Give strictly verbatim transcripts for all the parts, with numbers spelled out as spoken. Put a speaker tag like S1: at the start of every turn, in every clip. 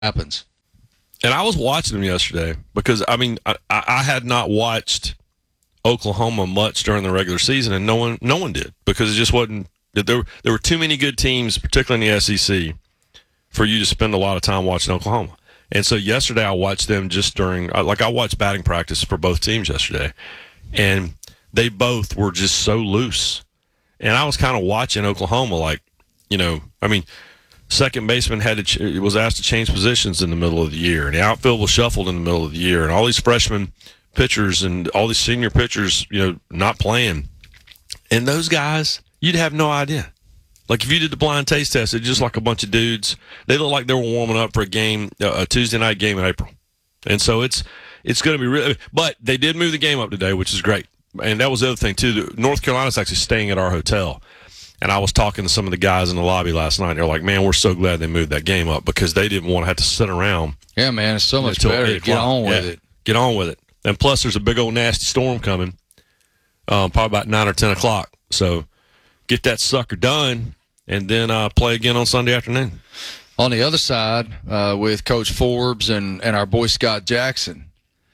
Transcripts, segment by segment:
S1: happens.
S2: And I was watching them yesterday because, I mean, I, I had not watched Oklahoma much during the regular season, and no one no one did because it just wasn't – there there were too many good teams, particularly in the S E C, for you to spend a lot of time watching Oklahoma. And so yesterday I watched them just during – like I watched batting practice for both teams yesterday, and they both were just so loose. And I was kind of watching Oklahoma like, you know, I mean – second baseman had to ch- was asked to change positions in the middle of the year, and the outfield was shuffled in the middle of the year, and all these freshman pitchers and all these senior pitchers, you know, not playing. And those guys, you'd have no idea. Like if you did the blind taste test, it's just like a bunch of dudes. They look like they were warming up for a game, a Tuesday night game in April. And so it's it's going to be really. But they did move the game up today, which is great. And that was the other thing too. North Carolina's actually staying at our hotel. And I was talking to some of the guys in the lobby last night. They're like, man, we're so glad they moved that game up because they didn't want to have to sit around.
S1: Yeah, man, it's so much better to get on with
S2: yeah,
S1: it.
S2: Get on with it. And plus, there's a big old nasty storm coming, um, probably about nine or ten o'clock. So get that sucker done and then uh, play again on Sunday afternoon.
S1: On the other side, uh, with Coach Forbes and, and our boy Scott Jackson,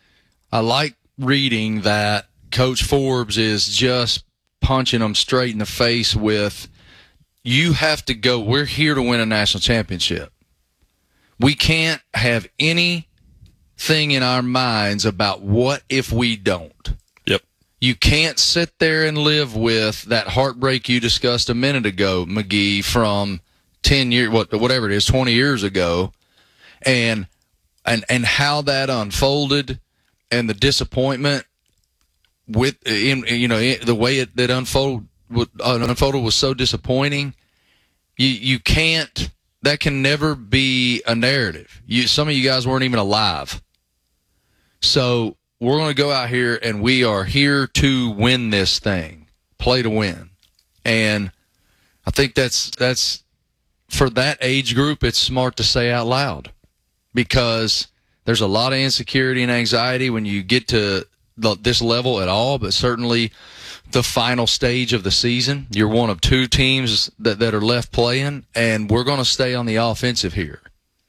S1: I like reading that Coach Forbes is just punching them straight in the face with, you have to go. We're here to win a national championship. We can't have anything in our minds about what if we don't.
S2: Yep.
S1: You can't sit there and live with that heartbreak you discussed a minute ago, McGee, from ten years, what, whatever it is, twenty years ago, and and and how that unfolded and the disappointment with, in, you know, the way it that unfold unfolded was so disappointing. You you can't. That can never be a narrative. You some of you guys weren't even alive. So we're going to go out here and we are here to win this thing, play to win, and I think that's that's for that age group. It's smart to say out loud because there's a lot of insecurity and anxiety when you get to this level at all, but certainly the final stage of the season. You're one of two teams that, that are left playing, and we're going to stay on the offensive here.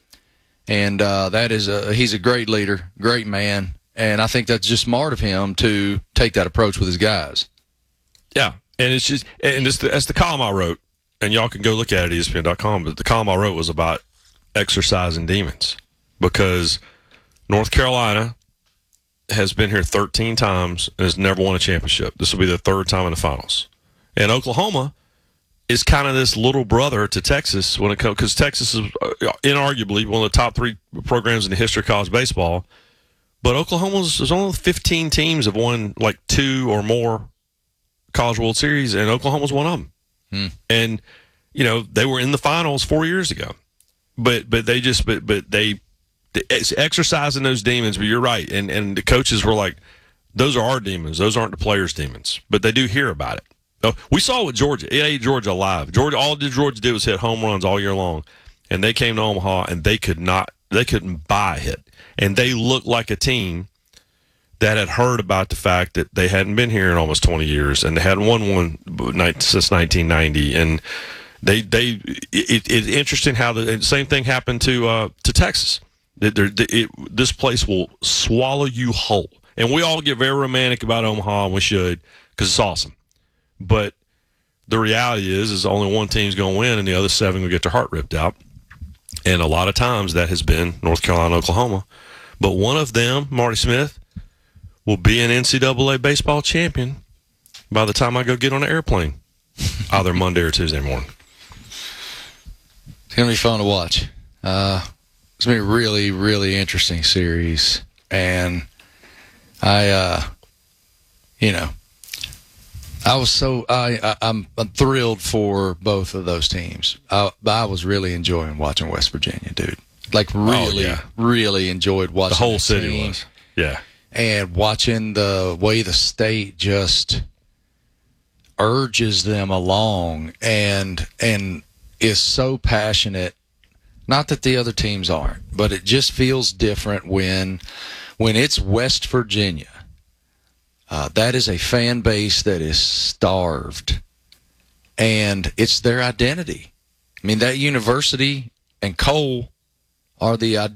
S1: And uh, that is a, he's a great leader, great man, and I think that's just smart of him to take that approach with his guys.
S2: Yeah, and it's just and it's the, that's the column I wrote, and y'all can go look at it at E S P N dot com, but the column I wrote was about exercising demons because North Carolina has been here thirteen times and has never won a championship. This will be the third time in the finals. And Oklahoma is kind of this little brother to Texas when it comes, because Texas is inarguably one of the top three programs in the history of college baseball. But Oklahoma's, there's only fifteen teams have won like two or more College World Series, and Oklahoma's one of them. Hmm. And, you know, they were in the finals four years ago. But but they just, but, but they, It's exercising those demons, but you're right. And and the coaches were like, those are our demons. Those aren't the players' demons. But they do hear about it. So we saw with Georgia. It ate Georgia alive. Georgia, all Georgia did was hit home runs all year long. And they came to Omaha, and they could not, they couldn't buy a hit. And they looked like a team that had heard about the fact that they hadn't been here in almost twenty years, and they hadn't won one since nineteen ninety. And they, they it, it's interesting how the same thing happened to uh, to Texas. It, it, this place will swallow you whole. And we all get very romantic about Omaha, and we should, because it's awesome. But the reality is, is only one team's going to win, and the other seven will get their heart ripped out. And a lot of times that has been North Carolina, Oklahoma. But one of them, Marty Smith, will be an N C double A baseball champion by the time I go get on an airplane, either Monday or Tuesday morning.
S1: It's going to be fun to watch. Uh It's been a really, really interesting series, and I, uh, you know, I was so I, I I'm, I'm thrilled for both of those teams. I, I was really enjoying watching West Virginia, dude. Like really,
S2: oh, yeah.
S1: really enjoyed watching
S2: the whole city
S1: team.
S2: was, yeah,
S1: and watching the way the state just urges them along and and is so passionate. Not that the other teams aren't, but it just feels different when when it's West Virginia. Uh, that is a fan base that is starved, and it's their identity. I mean, that university and Cole are the